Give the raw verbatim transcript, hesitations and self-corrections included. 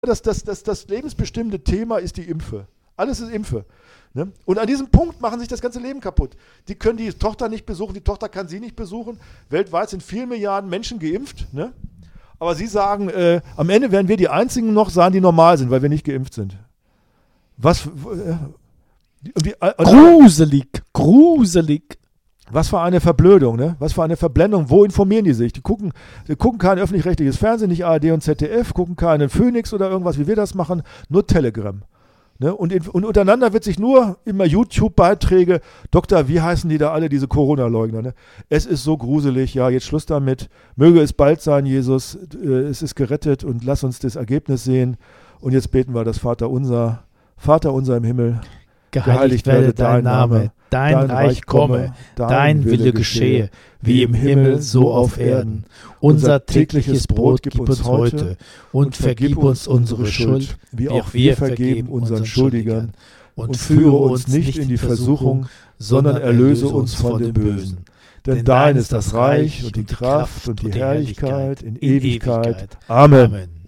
das, das, das, das lebensbestimmende Thema ist die Impfe. Alles ist Impfe. Ne? Und an diesem Punkt machen sich das ganze Leben kaputt. Die können die Tochter nicht besuchen, die Tochter kann sie nicht besuchen. Weltweit sind vier Milliarden Menschen geimpft. Ne? Aber sie sagen, äh, am Ende werden wir die Einzigen noch sein, die normal sind, weil wir nicht geimpft sind. Was? Äh, die, äh, gruselig, gruselig. Was für eine Verblödung, ne? Was für eine Verblendung. Wo informieren die sich? Die gucken, die gucken kein öffentlich-rechtliches Fernsehen, nicht A R D und Z D F, gucken keinen Phoenix oder irgendwas, wie wir das machen, nur Telegram. Ne? Und, in, und untereinander wird sich nur immer YouTube-Beiträge, Doktor, wie heißen die da alle, diese Corona-Leugner? Ne? Es ist so gruselig, ja, jetzt Schluss damit. Möge es bald sein, Jesus, äh, es ist gerettet und lass uns das Ergebnis sehen. Und jetzt beten wir das Vaterunser, Vater unser im Himmel. Geheiligt werde dein Name, dein, dein Reich komme, dein, dein Wille geschehe, wie im Himmel, so auf Erden. Unser tägliches Brot gib uns heute und vergib uns unsere Schuld, wie auch wir vergeben unseren Schuldigern. Und führe uns nicht in die Versuchung, sondern erlöse uns von dem Bösen. Denn dein ist das Reich und die Kraft und die Herrlichkeit in Ewigkeit. Amen.